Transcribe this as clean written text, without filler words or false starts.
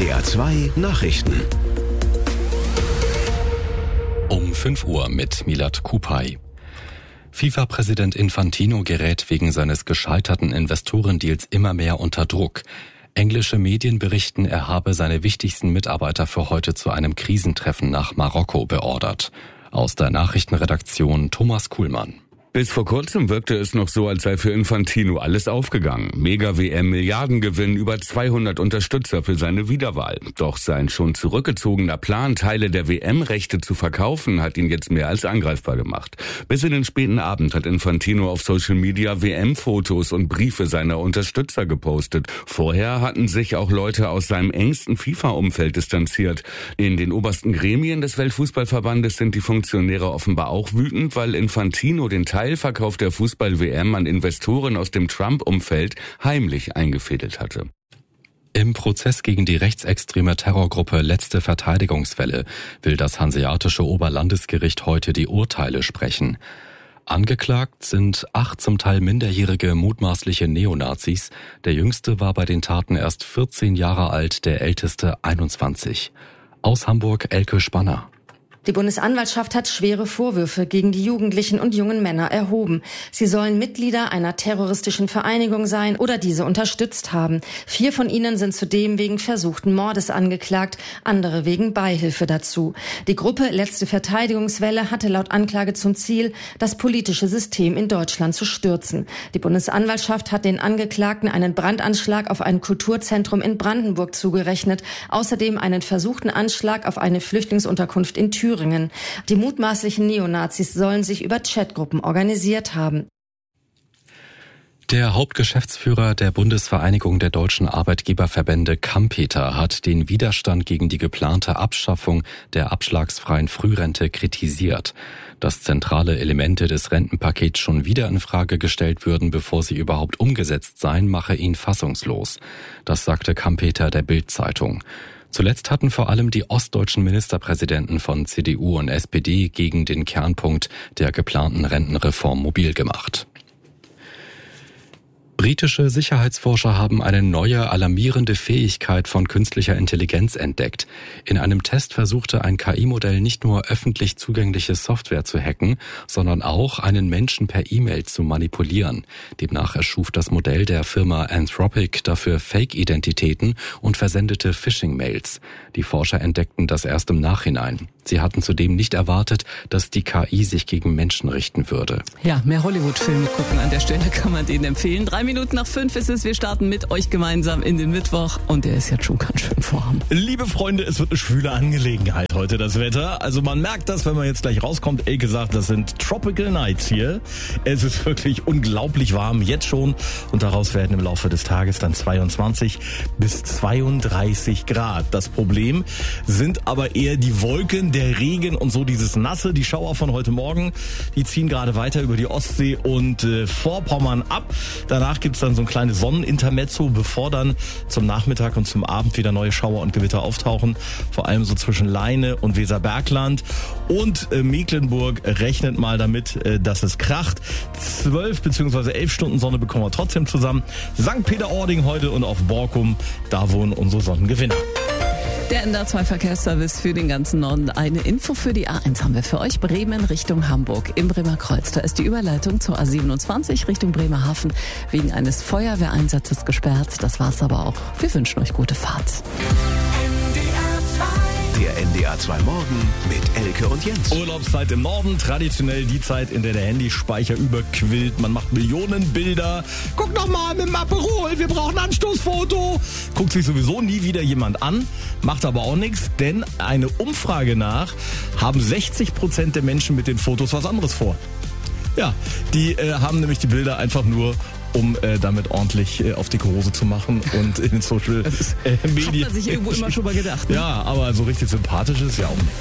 NDR 2 Nachrichten. Um 5 Uhr mit Milad Kupay. FIFA-Präsident Infantino gerät wegen seines gescheiterten Investorendeals immer mehr unter Druck. Englische Medien berichten, er habe seine wichtigsten Mitarbeiter für heute zu einem Krisentreffen nach Marokko beordert. Aus der Nachrichtenredaktion Thomas Kuhlmann. Bis vor kurzem wirkte es noch so, als sei für Infantino alles aufgegangen. Mega-WM, Milliardengewinn, über 200 Unterstützer für seine Wiederwahl. Doch sein schon zurückgezogener Plan, Teile der WM-Rechte zu verkaufen, hat ihn jetzt mehr als angreifbar gemacht. Bis in den späten Abend hat Infantino auf Social Media WM-Fotos und Briefe seiner Unterstützer gepostet. Vorher hatten sich auch Leute aus seinem engsten FIFA-Umfeld distanziert. In den obersten Gremien des Weltfußballverbandes sind die Funktionäre offenbar auch wütend, weil Infantino den Teilverkauf der Fußball-WM an Investoren aus dem Trump-Umfeld heimlich eingefädelt hatte. Im Prozess gegen die rechtsextreme Terrorgruppe Letzte Verteidigungswelle will das Hanseatische Oberlandesgericht heute die Urteile sprechen. Angeklagt sind 8 zum Teil minderjährige mutmaßliche Neonazis. Der jüngste war bei den Taten erst 14 Jahre alt, der älteste 21. Aus Hamburg Elke Spanner. Die Bundesanwaltschaft hat schwere Vorwürfe gegen die Jugendlichen und jungen Männer erhoben. Sie sollen Mitglieder einer terroristischen Vereinigung sein oder diese unterstützt haben. 4 von ihnen sind zudem wegen versuchten Mordes angeklagt, andere wegen Beihilfe dazu. Die Gruppe Letzte Verteidigungswelle hatte laut Anklage zum Ziel, das politische System in Deutschland zu stürzen. Die Bundesanwaltschaft hat den Angeklagten einen Brandanschlag auf ein Kulturzentrum in Brandenburg zugerechnet, außerdem einen versuchten Anschlag auf eine Flüchtlingsunterkunft in Thüringen. Die mutmaßlichen Neonazis sollen sich über Chatgruppen organisiert haben. Der Hauptgeschäftsführer der Bundesvereinigung der deutschen Arbeitgeberverbände Kampeter hat den Widerstand gegen die geplante Abschaffung der abschlagsfreien Frührente kritisiert. Dass zentrale Elemente des Rentenpakets schon wieder in Frage gestellt würden, bevor sie überhaupt umgesetzt seien, mache ihn fassungslos. Das sagte Kampeter der Bild-Zeitung. Zuletzt hatten vor allem die ostdeutschen Ministerpräsidenten von CDU und SPD gegen den Kernpunkt der geplanten Rentenreform mobil gemacht. Britische Sicherheitsforscher haben eine neue, alarmierende Fähigkeit von künstlicher Intelligenz entdeckt. In einem Test versuchte ein KI-Modell nicht nur öffentlich zugängliche Software zu hacken, sondern auch einen Menschen per E-Mail zu manipulieren. Demnach erschuf das Modell der Firma Anthropic dafür Fake-Identitäten und versendete Phishing-Mails. Die Forscher entdeckten das erst im Nachhinein. Sie hatten zudem nicht erwartet, dass die KI sich gegen Menschen richten würde. Ja, mehr Hollywood-Filme gucken. An der Stelle kann man denen empfehlen. 3 Minuten nach 5 ist es. Wir starten mit euch gemeinsam in den Mittwoch. Und der ist jetzt schon ganz schön warm. Liebe Freunde, es wird eine schwüle Angelegenheit heute, das Wetter. Also man merkt das, wenn man jetzt gleich rauskommt. Elke sagt, das sind Tropical Nights hier. Es ist wirklich unglaublich warm, jetzt schon. Und daraus werden im Laufe des Tages dann 22 bis 32 Grad. Das Problem sind aber eher die Wolken, der Regen und so dieses Nasse. Die Schauer von heute Morgen, die ziehen gerade weiter über die Ostsee und Vorpommern ab. Danach gibt's dann so ein kleines Sonnenintermezzo, bevor dann zum Nachmittag und zum Abend wieder neue Schauer und Gewitter auftauchen. Vor allem so zwischen Leine und Weserbergland. Und Mecklenburg rechnet mal damit, dass es kracht. 12 bzw. 11 Stunden Sonne bekommen wir trotzdem zusammen. St. Peter-Ording heute und auf Borkum, da wohnen unsere Sonnengewinner. Der NDR 2 Verkehrsservice für den ganzen Norden. Eine Info für die A1 haben wir für euch. Bremen Richtung Hamburg im Bremer Kreuz. Da ist die Überleitung zur A27 Richtung Bremerhaven wegen eines Feuerwehreinsatzes gesperrt. Das war's aber auch. Wir wünschen euch gute Fahrt. Der NDR 2 Morgen mit Elke und Jens. Urlaubszeit im Norden, traditionell die Zeit, in der der Handyspeicher überquillt. Man macht Millionen Bilder. Guck doch mal mit dem Aperol, wir brauchen ein Anstoßfoto. Guckt sich sowieso nie wieder jemand an, macht aber auch nichts, denn eine Umfrage nach haben 60% der Menschen mit den Fotos was anderes vor. Ja, die haben nämlich die Bilder einfach nur, um damit ordentlich auf dicke Hose zu machen und in den Social Medien. Hat man sich irgendwo immer schon mal gedacht. Ne? Ja, aber so richtig sympathisch ist ja auch nicht.